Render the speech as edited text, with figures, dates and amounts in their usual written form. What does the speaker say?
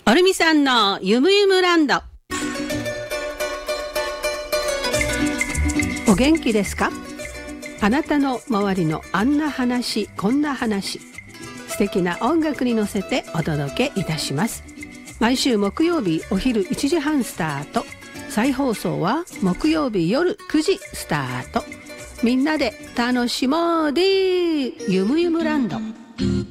おるみさんのゆむゆむランド。お元気ですか？あなたの周りのあんな話こんな話、素敵な音楽に乗せてお届けいたします。毎週木曜日お昼1時半スタート、再放送は木曜日夜9時スタート。みんなで楽しもうでゆむゆむランド。